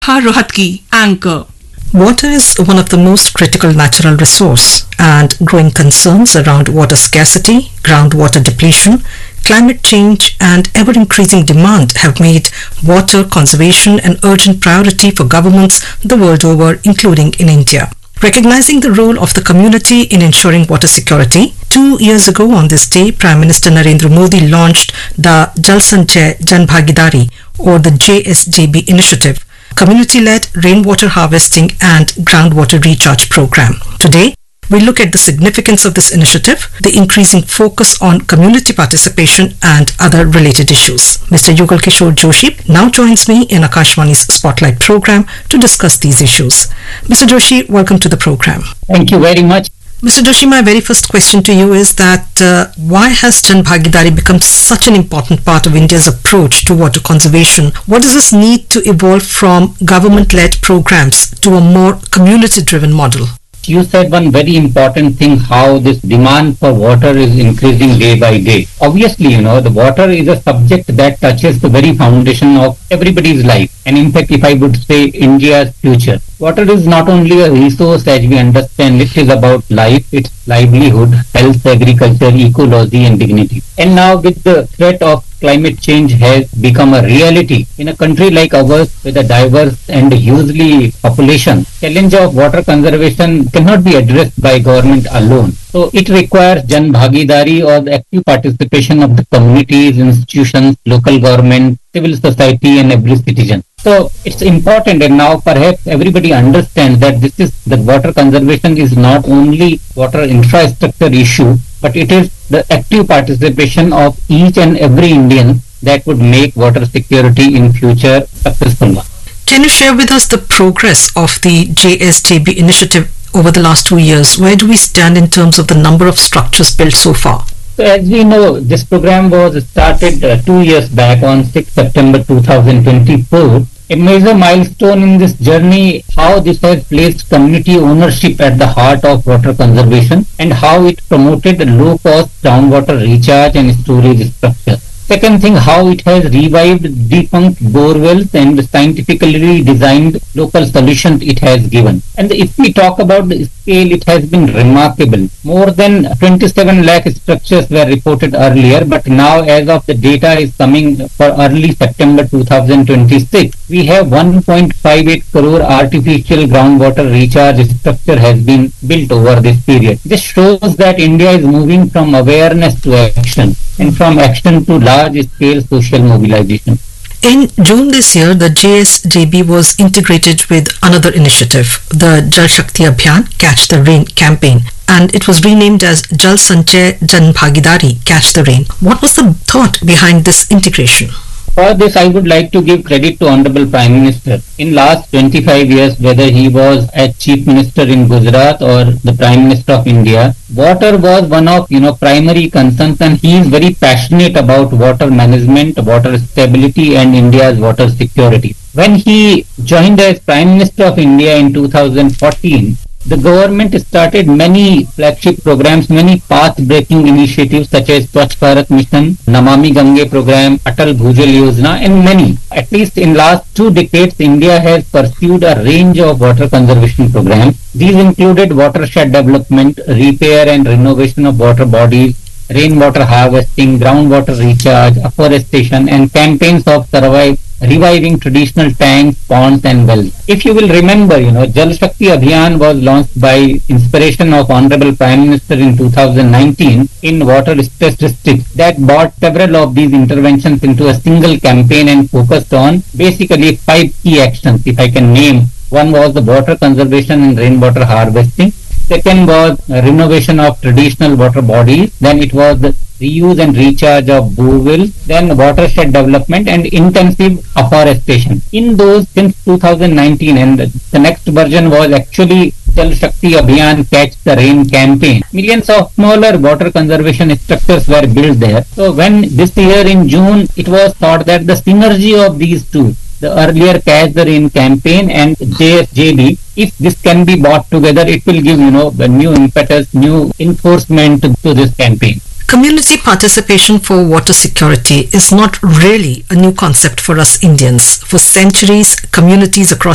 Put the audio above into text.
Rekha Rohatgi, anchor. Water is one of the most critical natural resource, and growing concerns around water scarcity, groundwater depletion, climate change and ever-increasing demand have made water conservation an urgent priority for governments the world over, including in India. Recognizing the role of the community in ensuring water security, 2 years ago on this day, Prime Minister Narendra Modi launched the Jal Sanchay Jan Bhagidari, or the JSJB initiative, community-led rainwater harvesting and groundwater recharge program. Today, we look at the significance of this initiative, the increasing focus on community participation and other related issues. Mr. Yugal Kishore Joshi now joins me in Akashvani's Spotlight program to discuss these issues. Mr. Joshi, welcome to the program. Thank you very much. Mr. Joshi, my very first question to you is that why has Jan Bhagidari become such an important part of India's approach to water conservation? What does this need to evolve from government-led programs to a more community-driven model? You said one very important thing, how this demand for water is increasing day by day. Obviously, the water is a subject that touches the very foundation of everybody's life. And in fact, if I would say India's future. Water is not only a resource as we understand, it is about life, its livelihood, health, agriculture, ecology and dignity. And now with the threat of climate change has become a reality in a country like ours with a diverse and hugely population, challenge of water conservation cannot be addressed by government alone. So it requires Jan Bhagidari, or the active participation of the communities, institutions, local government, civil society and every citizen. So it's important, and now perhaps everybody understands that the water conservation is not only water infrastructure issue, but it is the active participation of each and every Indian that would make water security in future successful. Can you share with us the progress of the JSJB initiative over the last 2 years? Where do we stand in terms of the number of structures built so far? So as we know, this program was started 2 years back on 6 September 2024. A major milestone in this journey, how this has placed community ownership at the heart of water conservation and how it promoted low-cost groundwater recharge and storage structure. Second thing, how it has revived defunct borewells and scientifically designed local solutions it has given. And if we talk about the scale, it has been remarkable. More than 27 lakh structures were reported earlier, but now as of the data is coming for early September 2026, we have 1.58 crore artificial groundwater recharge structure has been built over this period. This shows that India is moving from awareness to action and from action to large-scale social mobilization. In June this year, the JSJB was integrated with another initiative, the Jal Shakti Abhiyan Catch the Rain campaign, and it was renamed as Jal Sanchay Jan Bhagidari Catch the Rain. What was the thought behind this integration? For this, I would like to give credit to Honorable Prime Minister. In last 25 years, whether he was as Chief Minister in Gujarat or the Prime Minister of India, water was one of primary concerns, and he is very passionate about water management, water stability and India's water security. When he joined as Prime Minister of India in 2014, the government started many flagship programs, many path-breaking initiatives such as Swachh Bharat Mission, Namami Gange program, Atal Bhujal Yojana and many. At least in last 2 decades, India has pursued a range of water conservation programs. These included watershed development, repair and renovation of water bodies, rainwater harvesting, groundwater recharge, afforestation and campaigns of reviving traditional tanks, ponds and wells. If you will remember, Jal Shakti Abhiyan was launched by inspiration of Honorable Prime Minister in 2019 in water-stressed districts that brought several of these interventions into a single campaign and focused on basically 5 key actions, if I can name. One was the water conservation and rainwater harvesting. Second was renovation of traditional water bodies. Then it was the reuse and recharge of borewells. Then watershed development and intensive afforestation. In those, since 2019, and the next version was actually Jal Shakti Abhiyan Catch the Rain campaign. Millions of smaller water conservation structures were built there. So when this year in June, it was thought that the synergy of these two, the earlier Catch the Rain campaign and JSJB, if this can be brought together, it will give, a new impetus, new enforcement to this campaign. Community participation for water security is not really a new concept for us Indians. For centuries, communities across